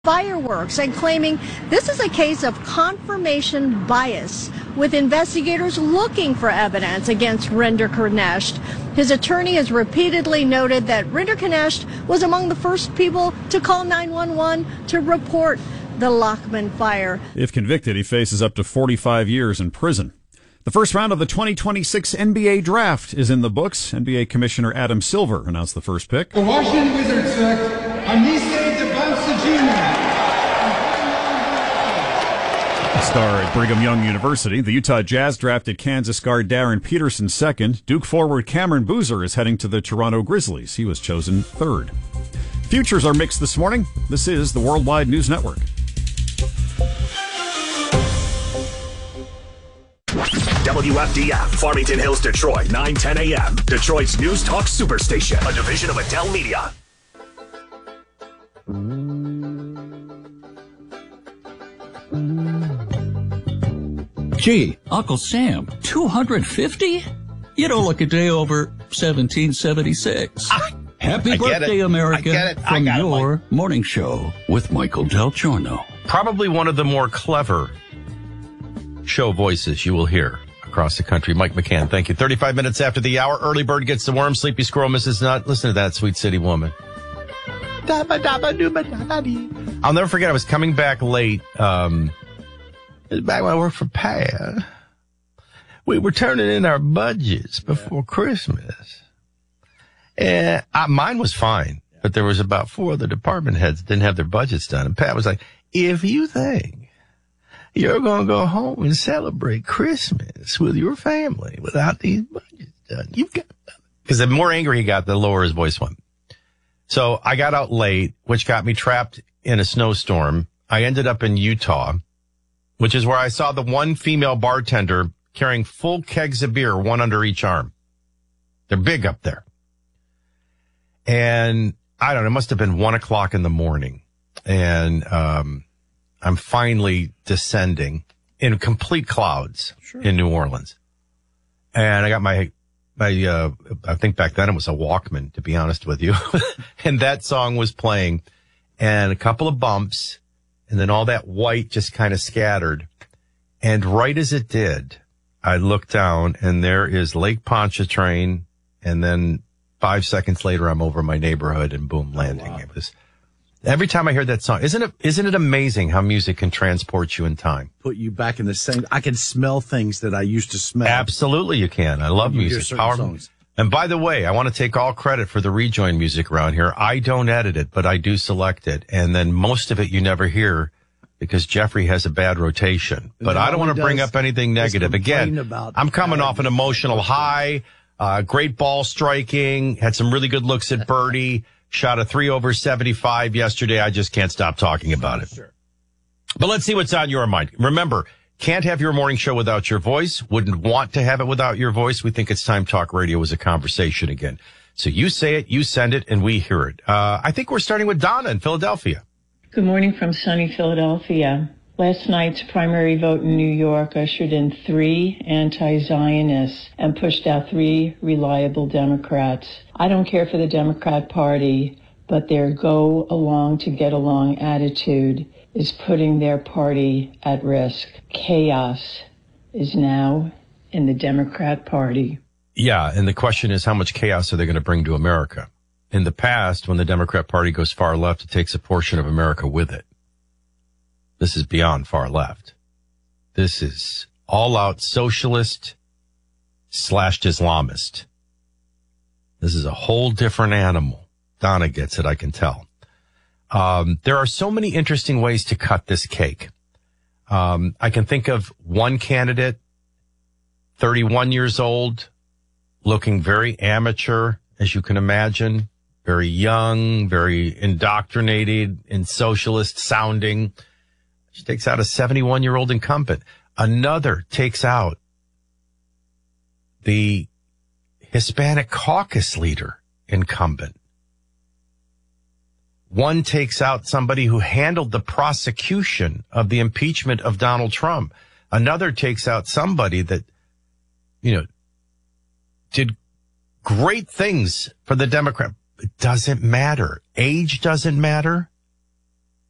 fireworks and claiming this is a case of confirmation bias, with investigators looking for evidence against Rinderknecht. His attorney has repeatedly noted that Rinderknecht was among the first people to call 911 to report the Lachman fire. If convicted, he faces up to 45 years in prison. The first round of the 2026 NBA draft is in the books. NBA Commissioner Adam Silver announced the first pick. The Washington Wizards select Anise DeBansajima. Star at Brigham Young University, the Utah Jazz drafted Kansas guard Darren Peterson second. Duke forward Cameron Boozer is heading to the Toronto Grizzlies. He was chosen third. Futures are mixed this morning. This is the Worldwide News Network. WFDF, Farmington Hills, Detroit, 9:10 a.m. Detroit's News Talk Superstation, a division of Adele Media. Gee, Uncle Sam, 250? You don't look a day over 1776. Happy birthday, America, from your morning show with Michael Del Giorno. Probably one of the more clever show voices you will hear across the country. Mike McCann, thank you. 35 minutes after the hour, early bird gets the worm, sleepy squirrel misses nut. Listen to that sweet city woman. I'll never forget, I was coming back late, back when I worked for PAD. We were turning in our budgets before Christmas. And mine was fine, but there was about 4 other department heads that didn't have their budgets done. And Pat was like, if you think you're going to go home and celebrate Christmas with your family without these budgets done, you've got to. Because the more angry he got, the lower his voice went. So I got out late, which got me trapped in a snowstorm. I ended up in Utah, which is where I saw the one female bartender carrying full kegs of beer, one under each arm. They're big up there. And I don't know, it must have been 1 o'clock in the morning. And I'm finally descending in complete clouds in New Orleans. And I got my I think back then it was a Walkman, to be honest with you. And that song was playing and a couple of bumps and then all that white just kind of scattered. And right as it did, I looked down and there is Lake Pontchartrain. And then 5 seconds later, I'm over my neighborhood and boom, landing. Oh, wow. It was every time I heard that song. Isn't it amazing how music can transport you in time? Put you back in the same. I can smell things that I used to smell. Absolutely, you can. I love music. Songs. And by the way, I want to take all credit for the rejoin music around here. I don't edit it, but I do select it. And then most of it you never hear because Jeffrey has a bad rotation. But I don't want to bring up anything negative. Again, I'm coming off an emotional high, great ball striking, had some really good looks at birdie. Shot a 3 over 75 yesterday. I just can't stop talking about it. Sure. But let's see what's on your mind. Remember, can't have your morning show without your voice. Wouldn't want to have it without your voice. We think it's time talk radio is a conversation again. So you say it, you send it, and we hear it. I think we're starting with Donna in Philadelphia. Good morning from sunny Philadelphia. Last night's primary vote in New York ushered in 3 anti-Zionists and pushed out 3 reliable Democrats. I don't care for the Democrat Party, but their go along to get along attitude is putting their party at risk. Chaos is now in the Democrat Party. Yeah, and the question is, how much chaos are they going to bring to America? In the past, when the Democrat Party goes far left, it takes a portion of America with it. This is beyond far left. This is all-out socialist / Islamist. This is a whole different animal. Donna gets it, I can tell. There are so many interesting ways to cut this cake. I can think of one candidate, 31 years old, looking very amateur, as you can imagine, very young, very indoctrinated and socialist sounding. She takes out a 71-year-old incumbent. Another takes out the Hispanic caucus leader incumbent. One takes out somebody who handled the prosecution of the impeachment of Donald Trump. Another takes out somebody that, did great things for the Democrat. It doesn't matter. Age doesn't matter.